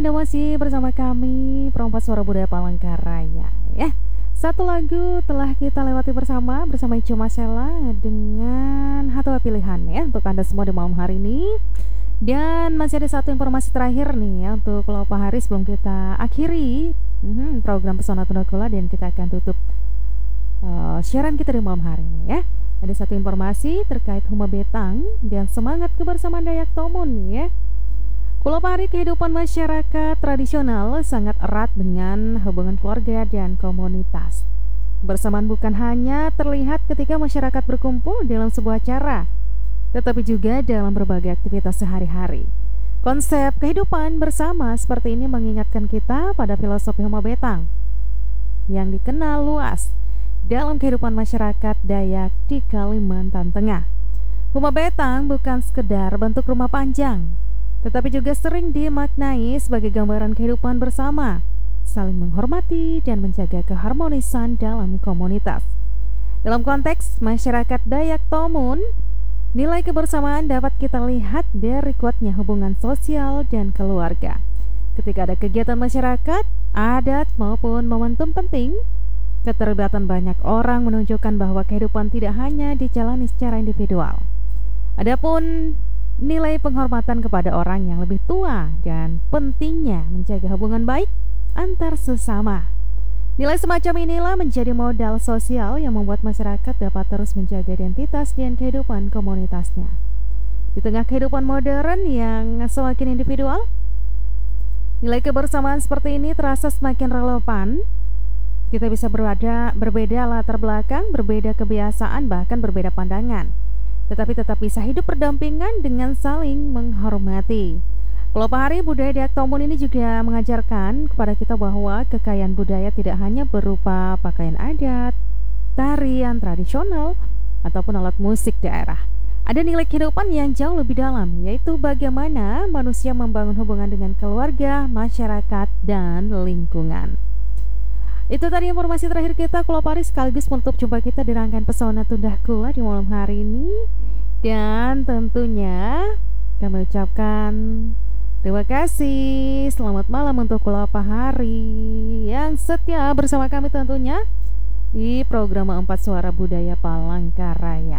Anda masih bersama kami Perompak Suara Budaya Palangkaraya ya. Satu lagu telah kita lewati bersama Icu Masela dengan Hatwa Pilihan ya untuk Anda semua di malam hari ini. Dan masih ada satu informasi terakhir nih ya untuk beberapa hari sebelum kita akhiri program Pesona Tunda Kula dan kita akan tutup siaran kita di malam hari ini ya. Ada satu informasi terkait Huma Betang dan semangat kebersamaan Dayak Tomun nih ya. Kulopari kehidupan masyarakat tradisional sangat erat dengan hubungan keluarga dan komunitas. Kebersamaan bukan hanya terlihat ketika masyarakat berkumpul dalam sebuah acara, tetapi juga dalam berbagai aktivitas sehari-hari. Konsep kehidupan bersama seperti ini mengingatkan kita pada filosofi Huma Betang yang dikenal luas dalam kehidupan masyarakat Dayak di Kalimantan Tengah. Huma Betang bukan sekedar bentuk rumah panjang, tetapi juga sering dimaknai sebagai gambaran kehidupan bersama, saling menghormati dan menjaga keharmonisan dalam komunitas. Dalam konteks masyarakat Dayak Tomun, nilai kebersamaan dapat kita lihat dari kuatnya hubungan sosial dan keluarga. Ketika ada kegiatan masyarakat, adat maupun momentum penting, keterlibatan banyak orang menunjukkan bahwa kehidupan tidak hanya dijalani secara individual. Adapun nilai penghormatan kepada orang yang lebih tua dan pentingnya menjaga hubungan baik antar sesama. Nilai semacam inilah menjadi modal sosial yang membuat masyarakat dapat terus menjaga identitas dan kehidupan komunitasnya. Di tengah kehidupan modern yang semakin individual, nilai kebersamaan seperti ini terasa semakin relevan. Kita bisa berbeda latar belakang, berbeda kebiasaan, bahkan berbeda pandangan, tetapi tetap bisa hidup berdampingan dengan saling menghormati. Pelopori budaya Dayak Tomun ini juga mengajarkan kepada kita bahwa kekayaan budaya tidak hanya berupa pakaian adat, tarian tradisional, ataupun alat musik daerah. Ada nilai kehidupan yang jauh lebih dalam, yaitu bagaimana manusia membangun hubungan dengan keluarga, masyarakat, dan lingkungan. Itu tadi informasi terakhir kita Kulopari, sekaligus menutup jumpa kita di rangkaian Pesona Tunda Kula di malam hari ini. Dan tentunya kami ucapkan terima kasih. Selamat malam untuk Kulopari yang setia bersama kami tentunya di program 4 Suara Budaya Palangkaraya.